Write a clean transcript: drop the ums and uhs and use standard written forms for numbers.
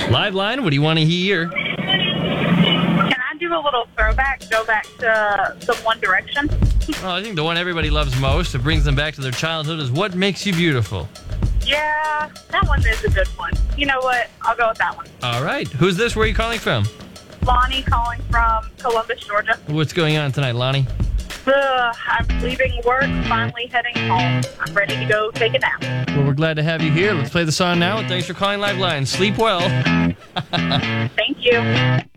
Live line, what do you want to hear? Can I do a little throwback, go back to some One Direction? Well, I think the one everybody loves most, it brings them back to their childhood, is What Makes You Beautiful. Yeah, that one is a good one. You know what? I'll go with that one. All right. Who's this? Where are you calling from? Lonnie calling from Columbus, Georgia. What's going on tonight, Lonnie? I'm leaving work, finally heading home. I'm ready to go take a nap. Well, we're glad to have you here. Let's play the song now, and thanks for calling Live Line. Sleep well. Thank you.